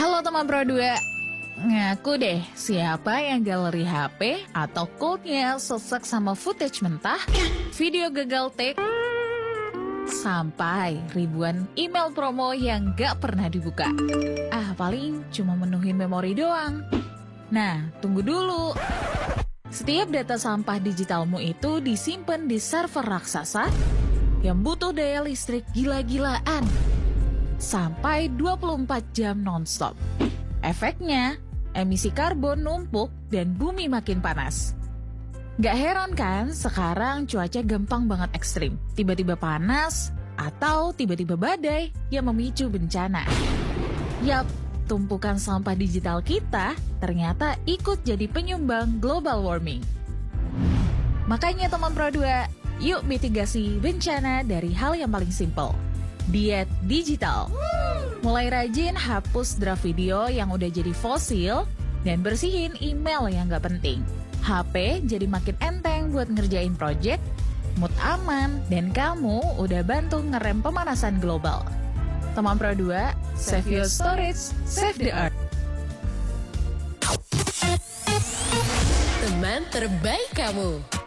Halo teman Pro 2, ngaku deh siapa yang galeri HP atau code-nya sesek sama footage mentah, video gagal take, sampai ribuan email promo yang gak pernah dibuka. Paling cuma menuhin memori doang. Nah, tunggu dulu. Setiap data sampah digitalmu itu disimpan di server raksasa yang butuh daya listrik gila-gilaan. Sampai 24 jam non-stop. Efeknya, emisi karbon numpuk dan bumi makin panas. Gak heran kan sekarang cuaca gampang banget ekstrim. Tiba-tiba panas atau tiba-tiba badai yang memicu bencana. Yap, tumpukan sampah digital kita ternyata ikut jadi penyumbang global warming. Makanya teman Pro 2, yuk mitigasi bencana dari hal yang paling simpel. Diet digital. Mulai rajin hapus draft video yang udah jadi fosil dan bersihin email yang gak penting. HP jadi makin enteng buat ngerjain project, mood aman, dan kamu udah bantu ngerem pemanasan global. Teman Pro 2, save your storage, save the earth. Teman terbaik kamu.